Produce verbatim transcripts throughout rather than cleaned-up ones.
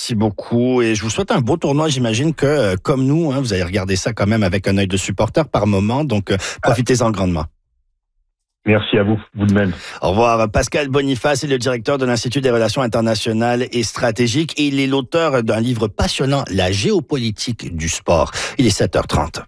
Merci beaucoup et je vous souhaite un beau tournoi. J'imagine que, euh, comme nous, hein, vous avez regardé ça quand même avec un œil de supporter par moment, donc euh, profitez-en grandement. Merci à vous, vous de même. Au revoir. Pascal Boniface est le directeur de l'Institut des relations internationales et stratégiques et il est l'auteur d'un livre passionnant, La géopolitique du sport. Il est sept heures trente.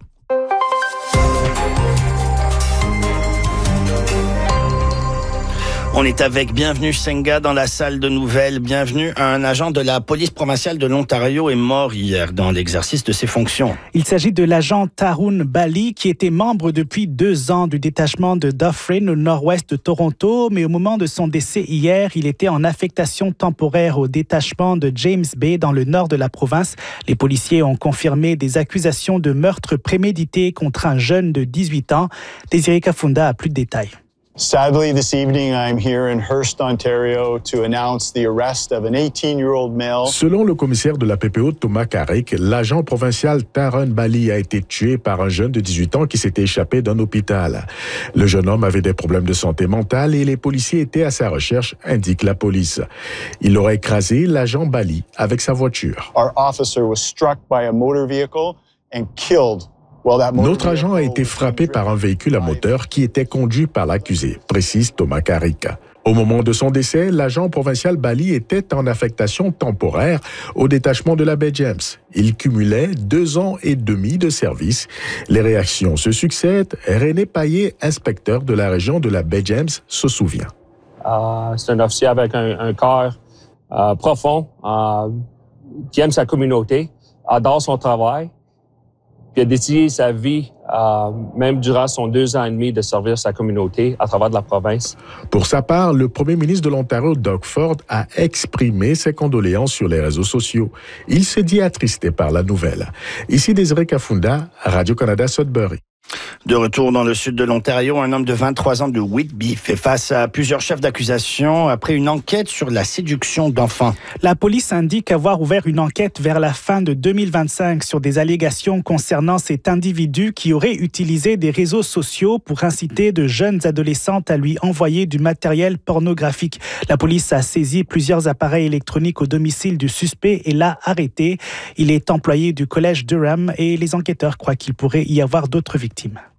On est avec Bienvenue Senga dans la salle de nouvelles. Bienvenue, un agent de la police provinciale de l'Ontario est mort hier dans l'exercice de ses fonctions. Il s'agit de l'agent Tarun Bali qui était membre depuis deux ans du détachement de Dufferin au nord-ouest de Toronto, mais au moment de son décès hier, il était en affectation temporaire au détachement de James Bay dans le nord de la province. Les policiers ont confirmé des accusations de meurtre prémédité contre un jeune de dix-huit ans. Désiré Kafunda a plus de détails. Sadly, this evening, I'm here in Hearst, Ontario, to announce the arrest of an eighteen-year-old male. Selon le commissaire de la P P O, Thomas Carrick, l'agent provincial Tarun Bali a été tué par un jeune de dix-huit ans qui s'était échappé d'un hôpital. Le jeune homme avait des problèmes de santé mentale et les policiers étaient à sa recherche, indique la police. Il aurait écrasé l'agent Bali avec sa voiture. Our officer was struck by a motor vehicle and killed. Notre agent a été frappé par un véhicule à moteur qui était conduit par l'accusé, précise Thomas Carrick. Au moment de son décès, l'agent provincial Bali était en affectation temporaire au détachement de la baie James. Il cumulait deux ans et demi de service. Les réactions se succèdent. René Paillet, inspecteur de la région de la baie James, se souvient. Euh, c'est un officier avec un, un cœur euh, profond, euh, qui aime sa communauté, adore son travail. Puis il a dédié sa vie, euh, même durant son deux ans et demi de servir sa communauté à travers de la province. Pour sa part, le premier ministre de l'Ontario, Doug Ford, a exprimé ses condoléances sur les réseaux sociaux. Il se dit attristé par la nouvelle. Ici Désiré Kafunda, Radio-Canada Sudbury. De retour dans le sud de l'Ontario, un homme de vingt-trois ans de Whitby fait face à plusieurs chefs d'accusation après une enquête sur la séduction d'enfants. La police indique avoir ouvert une enquête vers la fin de deux mille vingt-cinq sur des allégations concernant cet individu qui aurait utilisé des réseaux sociaux pour inciter de jeunes adolescentes à lui envoyer du matériel pornographique. La police a saisi plusieurs appareils électroniques au domicile du suspect et l'a arrêté. Il est employé du collège Durham et les enquêteurs croient qu'il pourrait y avoir d'autres victimes.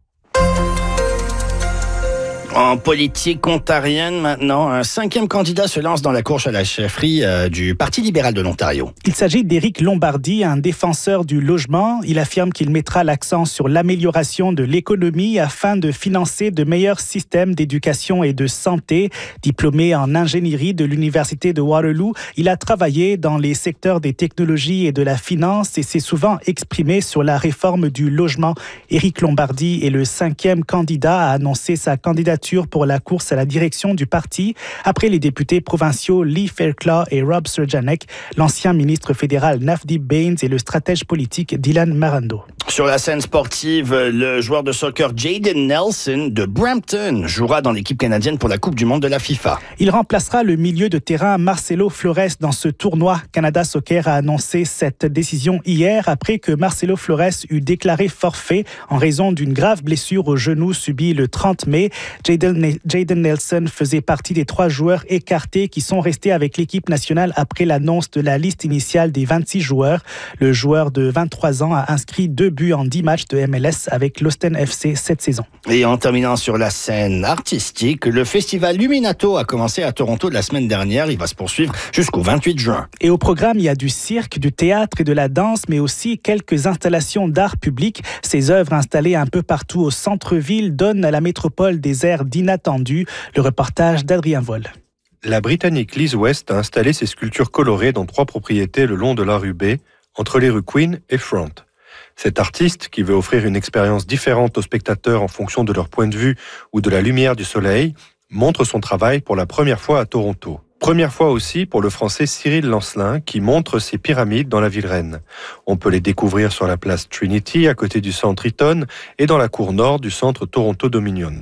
En politique ontarienne maintenant, un cinquième candidat se lance dans la course à la chefferie euh, du Parti libéral de l'Ontario. Il s'agit d'Éric Lombardi, un défenseur du logement. Il affirme qu'il mettra l'accent sur l'amélioration de l'économie afin de financer de meilleurs systèmes d'éducation et de santé. Diplômé en ingénierie de l'Université de Waterloo, il a travaillé dans les secteurs des technologies et de la finance et s'est souvent exprimé sur la réforme du logement. Éric Lombardi est le cinquième candidat à annoncer sa candidature pour la course à la direction du parti, après les députés provinciaux Lee Fairclough et Rob Surjanek, l'ancien ministre fédéral Navdeep Bains et le stratège politique Dylan Marando. Sur la scène sportive, le joueur de soccer Jaden Nelson de Brampton jouera dans l'équipe canadienne pour la Coupe du monde de la FIFA. Il remplacera le milieu de terrain Marcelo Flores dans ce tournoi. Canada Soccer a annoncé cette décision hier après que Marcelo Flores eut déclaré forfait en raison d'une grave blessure au genou subie le trente mai. Jaden, Jaden Nelson faisait partie des trois joueurs écartés qui sont restés avec l'équipe nationale après l'annonce de la liste initiale des vingt-six joueurs. Le joueur de vingt-trois ans a inscrit deux buts en dix matchs de M L S avec l'Austin F C cette saison. Et en terminant sur la scène artistique, le festival Luminato a commencé à Toronto la semaine dernière. Il va se poursuivre jusqu'au vingt-huit juin. Et au programme, il y a du cirque, du théâtre et de la danse, mais aussi quelques installations d'art public. Ces œuvres installées un peu partout au centre-ville donnent à la métropole des airs d'inattendus. Le reportage d'Adrien Vol. La Britannique Liz West a installé ses sculptures colorées dans trois propriétés le long de la rue B, entre les rues Queen et Front. Cet artiste, qui veut offrir une expérience différente aux spectateurs en fonction de leur point de vue ou de la lumière du soleil, montre son travail pour la première fois à Toronto. Première fois aussi pour le français Cyril Lancelin, qui montre ses pyramides dans la ville reine. On peut les découvrir sur la place Trinity, à côté du centre Eaton, et dans la cour nord du centre Toronto Dominion.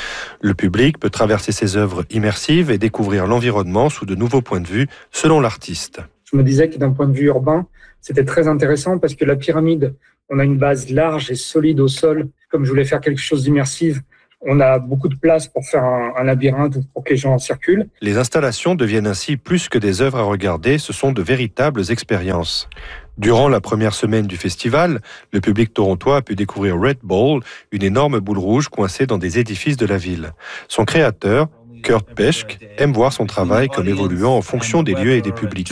Le public peut traverser ces œuvres immersives et découvrir l'environnement sous de nouveaux points de vue, selon l'artiste. Je me disais que d'un point de vue urbain, c'était très intéressant parce que la pyramide, on a une base large et solide au sol. Comme je voulais faire quelque chose d'immersif, On a beaucoup de place pour faire un, un labyrinthe ou pour que les gens circulent. Les installations deviennent ainsi plus que des œuvres à regarder, ce sont de véritables expériences. Durant la première semaine du festival, le public torontois a pu découvrir Red Ball, une énorme boule rouge coincée dans des édifices de la ville. Son créateur, Kurt Peschke, aime voir son travail comme évoluant en fonction des lieux et des publics.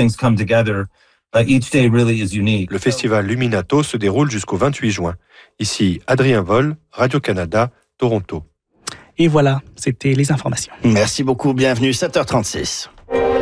Le festival Luminato se déroule jusqu'au vingt-huit juin. Ici, Adrien Vol, Radio-Canada, Toronto. Et voilà, c'était les informations. Merci beaucoup, bienvenue, sept heures trente-six.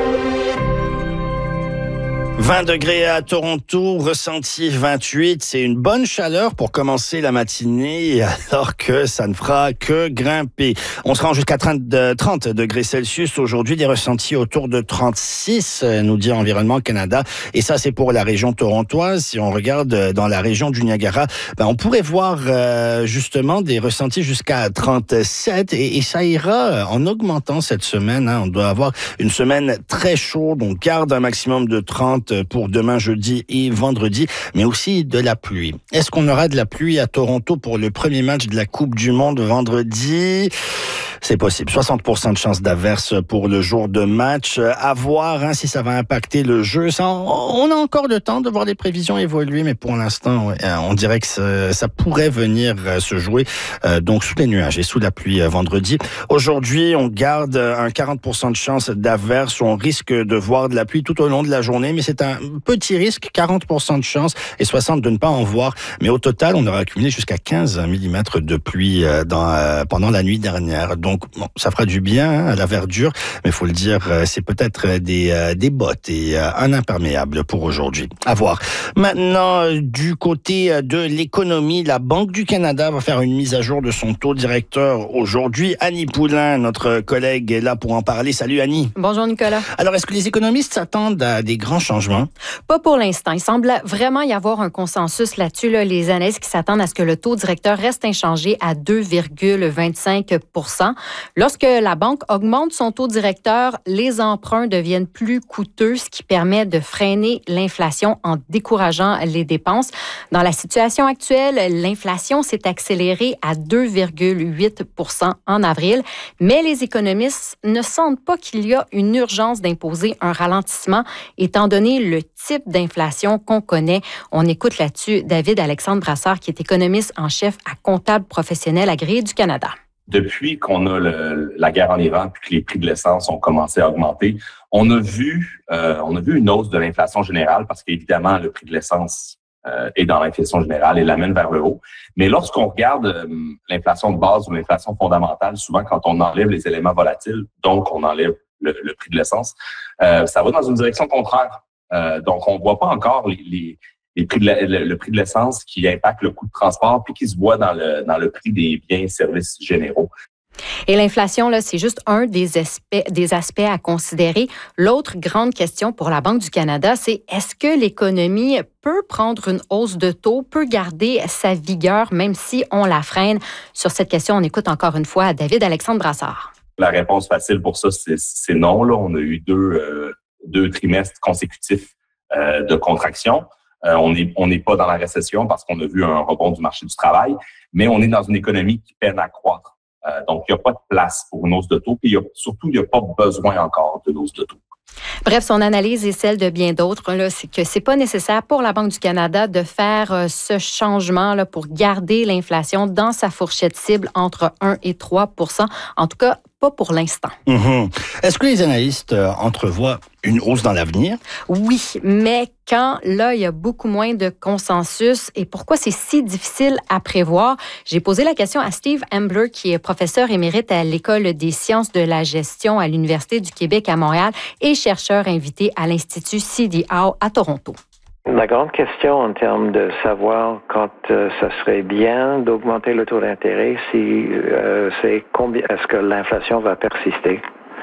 vingt degrés à Toronto, ressenti vingt-huit. C'est une bonne chaleur pour commencer la matinée, alors que ça ne fera que grimper. On se rend jusqu'à trente degrés Celsius aujourd'hui, des ressentis autour de trente-six, nous dit Environnement Canada. Et ça, c'est pour la région torontoise. Si on regarde dans la région du Niagara, ben, on pourrait voir euh, justement des ressentis jusqu'à trente-sept. Et, et ça ira en augmentant cette semaine. Hein. On doit avoir une semaine très chaude. On garde un maximum de trente pour demain, jeudi et vendredi, mais aussi de la pluie. Est-ce qu'on aura de la pluie à Toronto pour le premier match de la Coupe du Monde vendredi? C'est possible. soixante pour cent de chances d'averse pour le jour de match. À voir hein, si ça va impacter le jeu. Ça, on a encore le temps de voir les prévisions évoluer, mais pour l'instant, ouais, on dirait que ça, ça pourrait venir se jouer euh, donc sous les nuages et sous la pluie euh, vendredi. Aujourd'hui, on garde un quarante pour cent de chances d'averse. On risque de voir de la pluie tout au long de la journée, mais c'est un petit risque, quarante pour cent de chance et soixante pour cent de ne pas en voir. Mais au total, on aura accumulé jusqu'à quinze millimètres de pluie euh, dans, euh, pendant la nuit dernière. Donc, bon, ça fera du bien hein, à la verdure, mais il faut le dire, c'est peut-être des, euh, des bottes et euh, un imperméable pour aujourd'hui. À voir. Maintenant, du côté de l'économie, la Banque du Canada va faire une mise à jour de son taux directeur aujourd'hui. Annie Poulain, notre collègue, est là pour en parler. Salut Annie. Bonjour Nicolas. Alors, est-ce que les économistes s'attendent à des grands changements? Pas pour l'instant. Il semble vraiment y avoir un consensus là-dessus. Là. Les analystes qui s'attendent à ce que le taux directeur reste inchangé à deux virgule vingt-cinq pour cent. Lorsque la banque augmente son taux directeur, les emprunts deviennent plus coûteux, ce qui permet de freiner l'inflation en décourageant les dépenses. Dans la situation actuelle, l'inflation s'est accélérée à deux virgule huit pour cent en avril, mais les économistes ne sentent pas qu'il y a une urgence d'imposer un ralentissement, étant donné le type d'inflation qu'on connaît. On écoute là-dessus David Alexandre Brassard, qui est économiste en chef à Comptable professionnel agréé du Canada. Depuis qu'on a le, la guerre en Iran, puis que les prix de l'essence ont commencé à augmenter, on a vu, euh, on a vu une hausse de l'inflation générale parce qu'évidemment, le prix de l'essence euh, est dans l'inflation générale et l'amène vers le haut. Mais lorsqu'on regarde euh, l'inflation de base ou l'inflation fondamentale, souvent quand on enlève les éléments volatiles, donc on enlève le, le prix de l'essence, euh, ça va dans une direction contraire. Euh, donc, on voit pas encore les, les Les prix de la, le, le prix de l'essence qui impacte le coût de transport puis qui se voit dans le, dans le prix des biens et services généraux. Et l'inflation, là, c'est juste un des aspects, des aspects à considérer. L'autre grande question pour la Banque du Canada, c'est est-ce que l'économie peut prendre une hausse de taux, peut garder sa vigueur, même si on la freine? Sur cette question, on écoute encore une fois David Alexandre Brassard. La réponse facile pour ça, c'est, c'est non. Là, on a eu deux, euh, deux trimestres consécutifs euh, de contraction. Euh, on n'est on n'est pas dans la récession parce qu'on a vu un rebond du marché du travail, mais on est dans une économie qui peine à croître. Euh, donc, il n'y a pas de place pour une hausse de taux, puis il y a, surtout, il n'y a pas besoin encore d'une hausse de taux. Bref, son analyse et celle de bien d'autres, là, c'est que c'est pas nécessaire pour la Banque du Canada de faire euh, ce changement là, pour garder l'inflation dans sa fourchette cible entre un et trois pour cent. En tout cas, pas pour l'instant. Mmh. Est-ce que les analystes euh, entrevoient une hausse dans l'avenir? Oui, mais quand, là, il y a beaucoup moins de consensus et pourquoi c'est si difficile à prévoir? J'ai posé la question à Steve Ambler, qui est professeur émérite à l'École des sciences de la gestion à l'Université du Québec à Montréal et chercheur invité à l'Institut C D Howe à Toronto. La grande question en termes de savoir quand euh, ça serait bien d'augmenter le taux d'intérêt, si euh, c'est combien est-ce que l'inflation va persister.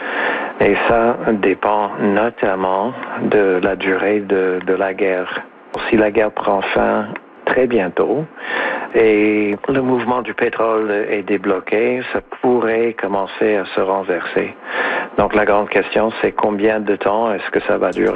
Et ça dépend notamment de la durée de, de la guerre. Si la guerre prend fin très bientôt et le mouvement du pétrole est débloqué, ça pourrait commencer à se renverser. Donc la grande question, c'est combien de temps est-ce que ça va durer?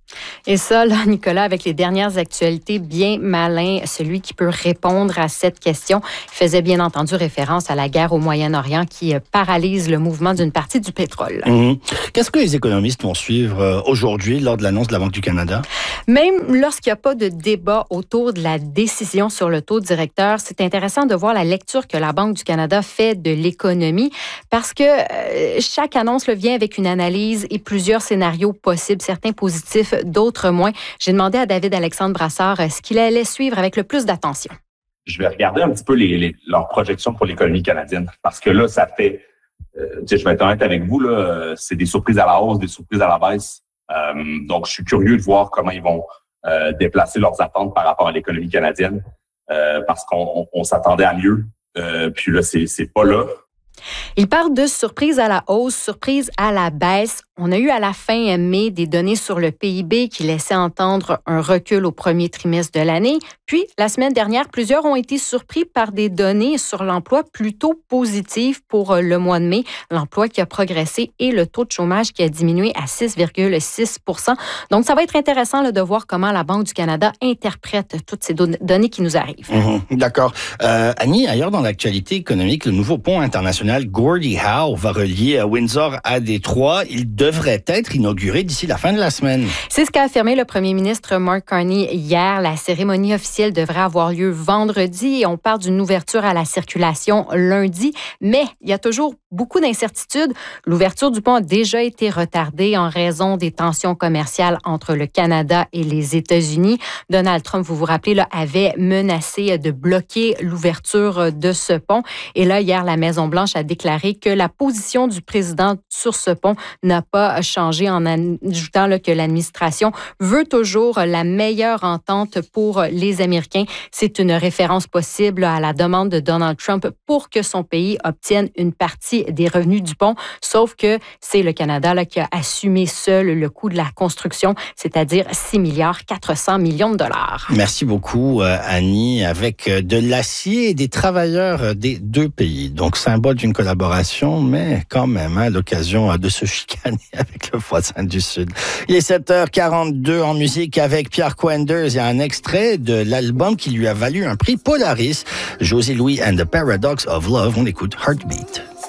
Et ça, là, Nicolas, avec les dernières actualités, bien malin, celui qui peut répondre à cette question. Il faisait bien entendu référence à la guerre au Moyen-Orient qui paralyse le mouvement d'une partie du pétrole. Mmh. Qu'est-ce que les économistes vont suivre aujourd'hui lors de l'annonce de la Banque du Canada? Même lorsqu'il n'y a pas de débat autour de la décision sur le taux directeur, c'est intéressant de voir la lecture que la Banque du Canada fait de l'économie parce que euh, chaque annonce le vient avec une analyse et plusieurs scénarios possibles, certains positifs, d'autres moins. J'ai demandé à David-Alexandre Brassard ce qu'il allait suivre avec le plus d'attention. Je vais regarder un petit peu les, les, leurs projections pour l'économie canadienne parce que là, ça fait, euh, tu sais, je vais être honnête avec vous, là, c'est des surprises à la hausse, des surprises à la baisse. Euh, donc, je suis curieux de voir comment ils vont euh, déplacer leurs attentes par rapport à l'économie canadienne euh, parce qu'on on, on s'attendait à mieux. Euh, puis là, c'est, c'est pas là. Il parle de surprise à la hausse, surprise à la baisse. On a eu à la fin mai des données sur le P I B qui laissaient entendre un recul au premier trimestre de l'année. Puis, la semaine dernière, plusieurs ont été surpris par des données sur l'emploi plutôt positives pour le mois de mai. L'emploi qui a progressé et le taux de chômage qui a diminué à six virgule six pour cent. Donc, ça va être intéressant là, de voir comment la Banque du Canada interprète toutes ces don- données qui nous arrivent. Mmh, d'accord. Euh, Annie, ailleurs dans l'actualité économique, le nouveau pont international Gordie Howe va relier Windsor à Détroit. Il devrait être inauguré d'ici la fin de la semaine. C'est ce qu'a affirmé le premier ministre Mark Carney hier. La cérémonie officielle devrait avoir lieu vendredi et on parle d'une ouverture à la circulation lundi. Mais il y a toujours beaucoup d'incertitudes. L'ouverture du pont a déjà été retardée en raison des tensions commerciales entre le Canada et les États-Unis. Donald Trump, vous vous rappelez, là, avait menacé de bloquer l'ouverture de ce pont. Et là, hier, la Maison-Blanche a déclaré que la position du président sur ce pont n'a pas changé en ajoutant là, que l'administration veut toujours la meilleure entente pour les Américains. C'est une référence possible à la demande de Donald Trump pour que son pays obtienne une partie des revenus du pont, sauf que c'est le Canada là, qui a assumé seul le coût de la construction, c'est-à-dire six milliards quatre cents millions de dollars. Merci beaucoup, Annie, avec de l'acier et des travailleurs des deux pays. Donc, symbole d'une collaboration, mais quand même, hein, l'occasion de se chicaner avec le voisin du Sud. Il est sept heures quarante-deux en musique avec Pierre Quenders. Il y a un extrait de l'album qui lui a valu un prix Polaris, Josie Louis and the Paradox of Love. On écoute Heartbeat.